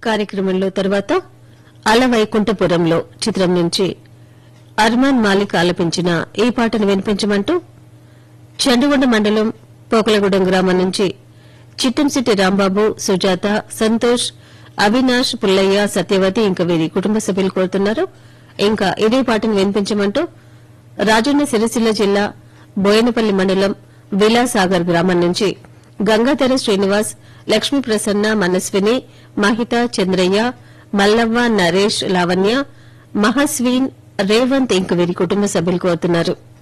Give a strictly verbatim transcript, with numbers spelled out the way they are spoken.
కార్యక్రమంలో తర్వాత అలవైకుంఠపురంలో చిత్రం నుంచి అర్మాన్ మాలిక్ ఆలపించిన ఈ పాటను వినిపించమంటూ చండుగొండ మండలం పోకలగూడెం గ్రామం నుంచి చిట్టంశెట్టి రాంబాబు, సుజాత, సంతోష్, అవినాష్, పుల్లయ్య, సత్యవతి ఇంకా వీరి కుటుంబ సభ్యులు కోరుతున్నారు. ఇంకా ఇదే పాటను వినిపించమంటూ రాజన్న సిరిసిల్ల జిల్లా బోయనపల్లి మండలం విలాసాగర్ గ్రామం నుంచి గంగాధర శ్రీనివాస్, లక్ష్మీ ప్రసన్న, మనస్విని, మహిత, చంద్రయ్య, మల్లవ్వ, నరేష్, లావణ్య, మహస్వీన్, రేవంత్ ఇంక వీరి కుటుంబ సభ్యులు కోరుతున్నారు.